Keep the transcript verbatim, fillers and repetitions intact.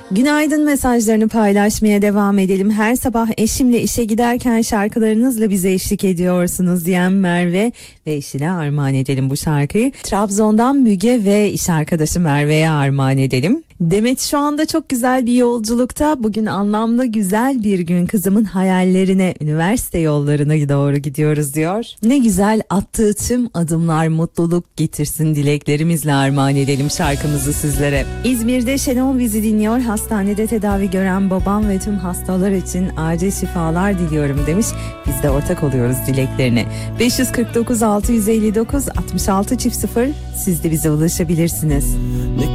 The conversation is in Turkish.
Günaydın mesajlarını paylaşmaya devam edelim. Her sabah eşimle işe giderken şarkılarınızla bize eşlik ediyorsunuz diyen Merve ve eşine armağan edelim bu şarkıyı. Trabzon'dan Müge ve iş arkadaşı Merve'ye armağan edelim. Demet şu anda çok güzel bir yolculukta. Bugün anlamlı güzel bir gün, kızımın hayallerine, üniversite yollarına doğru gidiyoruz diyor. Ne güzel, attığı tüm adımlar mutluluk getirsin dileklerimizle armağan edelim şarkımızı sizlere. İzmir'de Şenol bizi dinliyor. Hastanede tedavi gören babam ve tüm hastalar için acil şifalar diliyorum demiş. Biz de ortak oluyoruz dileklerine. beş yüz kırk dokuz altı yüz elli dokuz altmış altı çift sıfır siz de bize ulaşabilirsiniz. Ne